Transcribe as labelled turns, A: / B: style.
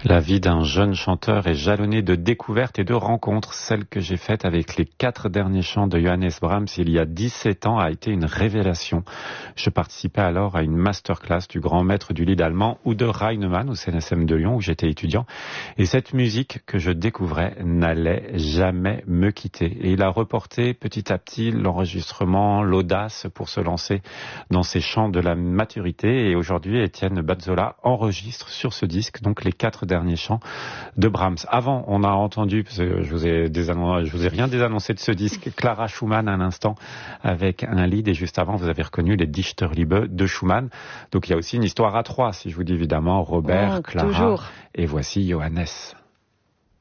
A: La vie d'un jeune chanteur est jalonnée de découvertes et de rencontres. Celle que j'ai faite avec les 4 derniers chants de Johannes Brahms il y a 17 ans a été une révélation. Je participais alors à une masterclass du grand maître du lied allemand Udo Reinemann au CNSM de Lyon où j'étais étudiant. Et cette musique que je découvrais n'allait jamais me quitter. Et il a reporté petit à petit l'enregistrement, l'audace pour se lancer dans ces chants de la maturité. Et aujourd'hui, Étienne Bazzola enregistre sur ce disque donc les 4 derniers chants de Brahms. Avant, on a entendu, parce que je vous ai rien désannoncé de ce disque, Clara Schumann à l'instant avec un lead, et juste avant, vous avez reconnu les Dichterliebe de Schumann. Donc il y a aussi une histoire à 3, si je vous dis évidemment Robert, Clara,
B: toujours.
A: Et voici Johannes.